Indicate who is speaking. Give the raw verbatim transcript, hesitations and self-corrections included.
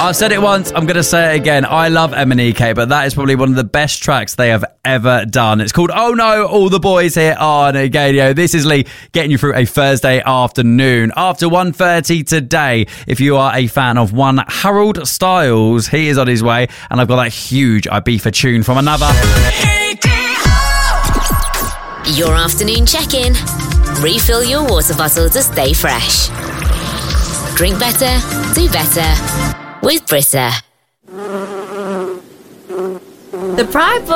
Speaker 1: I've said it once, I'm going to say it again. I love M and E K, but that is probably one of the best tracks they have ever done. It's called Oh No, All the Boys Here on Gadio. This is Lee getting you through a Thursday afternoon. After one thirty today, if you are a fan of one Harold Styles, he is on his way, and I've got that huge Ibiza tune from another.
Speaker 2: Your afternoon check-in. Refill your water bottle to stay fresh. Drink better, do better with Brita.
Speaker 3: The Pride